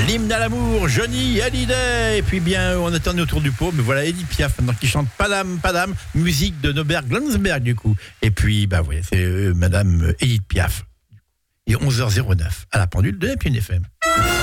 L'hymne à l'amour, Johnny Hallyday. Et puis bien, on attendait autour du pot, mais voilà Edith Piaf maintenant qui chante Padam Padam, musique de Norbert Glansberg du coup. Et puis, bah voilà, c'est Madame Edith Piaf. Et 11h09 à la pendule de la Plaine FM.